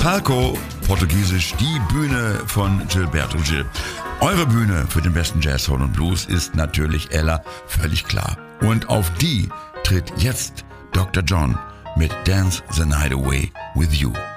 Palco, portugiesisch die Bühne von Gilberto Gil. Eure Bühne für den besten Jazz, Soul und Blues ist natürlich Ella, völlig klar. Und auf die tritt jetzt Dr. John mit Dance the Night Away with You.